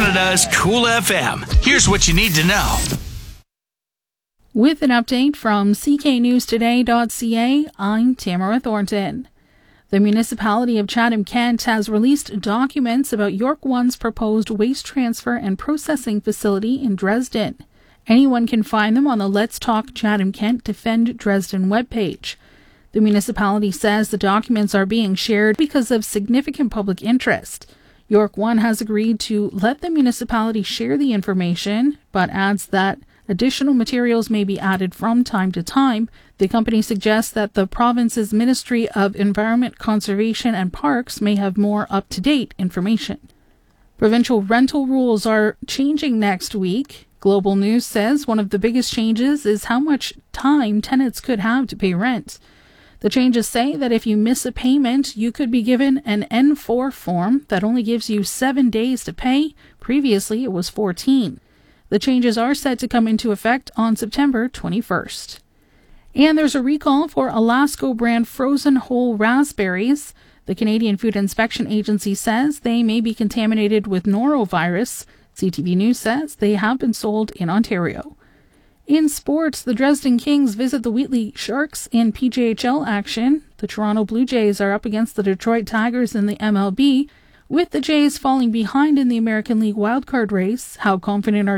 Canada's Cool FM. Here's what you need to know. With an update from cknewstoday.ca, I'm Tamara Thornton. The municipality of Chatham-Kent has released documents about York One's proposed waste transfer and processing facility in Dresden. Anyone can find them on the Let's Talk Chatham-Kent Defend Dresden webpage. The municipality says the documents are being shared because of significant public interest. York One has agreed to let the municipality share the information, but adds that additional materials may be added from time to time. The company suggests that the province's Ministry of Environment, Conservation and Parks may have more up-to-date information. Provincial rental rules are changing next week. Global News says one of the biggest changes is how much time tenants could have to pay rent. The changes say that if you miss a payment, you could be given an N4 form that only gives you 7 days to pay. Previously, it was 14. The changes are set to come into effect on September 21st. And there's a recall for Alaska brand frozen whole raspberries. The Canadian Food Inspection Agency says they may be contaminated with norovirus. CTV News says they have been sold in Ontario. In sports, the Dresden Kings visit the Wheatley Sharks in PJHL action. The Toronto Blue Jays are up against the Detroit Tigers in the MLB, with the Jays falling behind in the American League wildcard race. How confident are